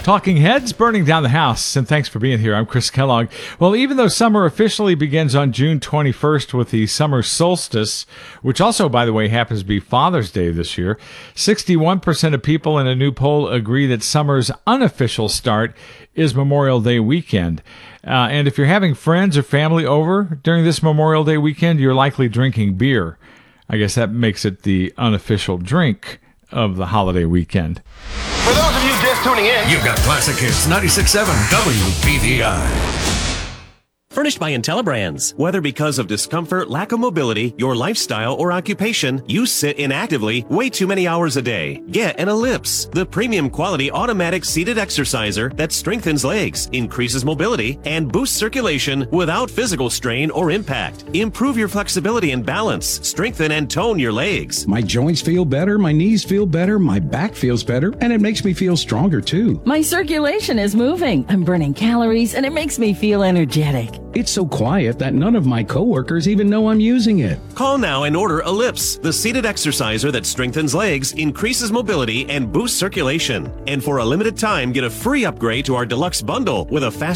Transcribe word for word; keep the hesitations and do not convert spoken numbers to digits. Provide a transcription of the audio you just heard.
Talking heads burning down the house, and thanks for being here. I'm Chris Kellogg. Well, even though summer officially begins on June twenty-first with the summer solstice, which also, by the way, happens to be Father's Day this year, sixty-one percent of people in a new poll agree that summer's unofficial start is Memorial Day weekend. Uh, and if you're having friends or family over during this Memorial Day weekend, you're likely drinking beer. I guess that makes it the unofficial drink of the holiday weekend. For those of you just tuning in, you've got Classic Hits ninety-six point seven W B V I. Furnished by IntelliBrands. Whether because of discomfort, lack of mobility, your lifestyle, or occupation, you sit inactively way too many hours a day. Get an Ellipse, the premium quality automatic seated exerciser that strengthens legs, increases mobility, and boosts circulation without physical strain or impact. Improve your flexibility and balance, strengthen and tone your legs. My joints feel better, my knees feel better, my back feels better, and it makes me feel stronger too. My circulation is moving. I'm burning calories, and it makes me feel energetic. It's so quiet that none of my coworkers even know I'm using it. Call now and order Ellipse, the seated exerciser that strengthens legs, increases mobility, and boosts circulation. And for a limited time, get a free upgrade to our deluxe bundle with a fast